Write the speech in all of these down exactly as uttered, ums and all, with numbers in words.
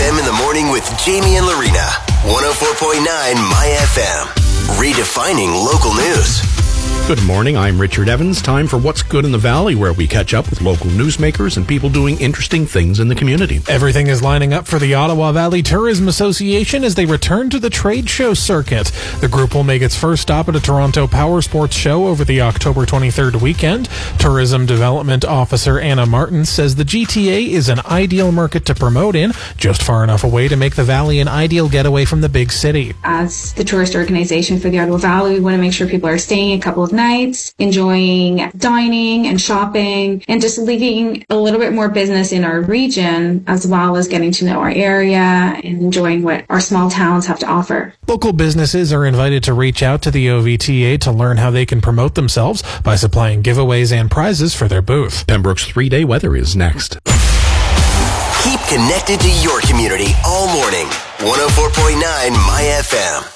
a.m. in the morning with Jamie and Lorena. one oh four point nine My F M. Redefining local news. Good morning, I'm Richard Evans. Time for What's Good in the Valley, where we catch up with local newsmakers and people doing interesting things in the community. Everything is lining up for the Ottawa Valley Tourism Association as they return to the trade show circuit. The group will make its first stop at a Toronto Power Sports show over the October twenty-third weekend. Tourism Development Officer Anna Martin says the G T A is an ideal market to promote in, just far enough away to make the Valley an ideal getaway from the big city. As the tourist organization for the Ottawa Valley, we want to make sure people are staying a couple of nights, enjoying dining and shopping, and just leaving a little bit more business in our region, as well as getting to know our area and enjoying what our small towns have to offer. Local businesses are invited to reach out to the O V T A to learn how they can promote themselves by supplying giveaways and prizes for their booth. Pembroke's three-day weather is next. Keep connected to your community all morning. one oh four point nine My F M.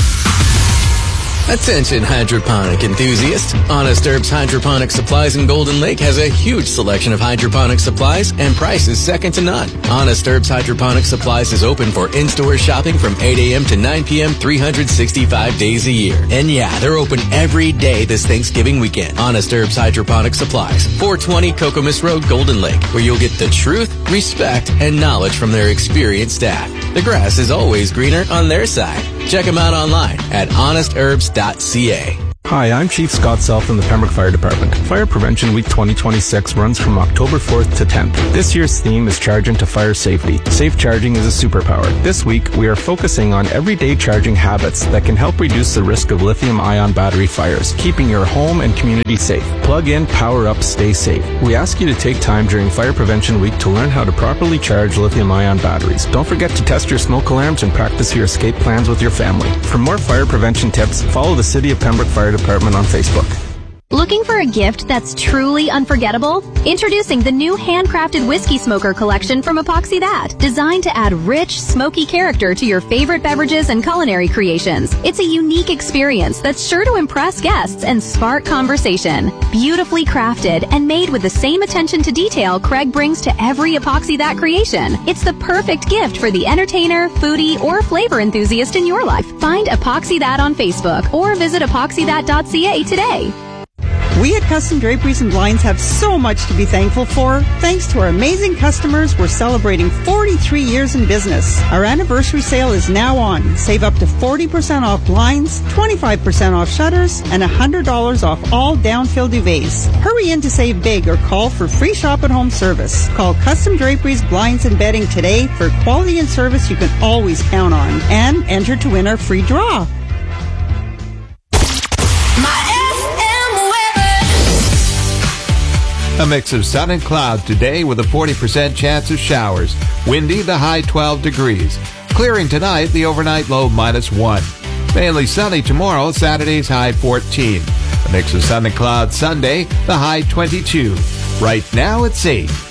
Attention hydroponic enthusiasts. Honest Herbs Hydroponic Supplies in Golden Lake has a huge selection of hydroponic supplies and prices second to none. Honest Herbs Hydroponic Supplies is open for in-store shopping from eight a.m. to nine p.m. three hundred sixty-five days a year. And yeah, they're open every day this Thanksgiving weekend. Honest Herbs Hydroponic Supplies, four twenty Kokomis Road, Golden Lake, where you'll get the truth, respect, and knowledge from their experienced staff. The grass is always greener on their side. Check them out online at honest herbs dot c a. Hi, I'm Chief Scott Self from the Pembroke Fire Department. Fire Prevention Week twenty twenty-six runs from October fourth to tenth. This year's theme is Charge into Fire Safety. Safe charging is a superpower. This week, we are focusing on everyday charging habits that can help reduce the risk of lithium-ion battery fires, keeping your home and community safe. Plug in, power up, stay safe. We ask you to take time during Fire Prevention Week to learn how to properly charge lithium-ion batteries. Don't forget to test your smoke alarms and practice your escape plans with your family. For more fire prevention tips, follow the City of Pembroke Fire Department on Facebook. Looking for a gift that's truly unforgettable? Introducing the new handcrafted whiskey smoker collection from Epoxy That, designed to add rich, smoky character to your favorite beverages and culinary creations. It's a unique experience that's sure to impress guests and spark conversation. Beautifully crafted and made with the same attention to detail Craig brings to every Epoxy That creation. It's the perfect gift for the entertainer, foodie, or flavor enthusiast in your life. Find Epoxy That on Facebook or visit epoxy that dot c a today. We at Custom Draperies and Blinds have so much to be thankful for. Thanks to our amazing customers, we're celebrating forty-three years in business. Our anniversary sale is now on. Save up to forty percent off blinds, twenty-five percent off shutters, and one hundred dollars off all downfill duvets. Hurry in to save big or call for free shop at home service. Call Custom Draperies, Blinds, and Bedding today for quality and service you can always count on. And enter to win our free draw. A mix of sun and cloud today with a forty percent chance of showers. Windy, the high twelve degrees. Clearing tonight, the overnight low minus one. Mainly sunny tomorrow, Saturday's high fourteen. A mix of sun and cloud Sunday, the high twenty-two. Right now it's eight.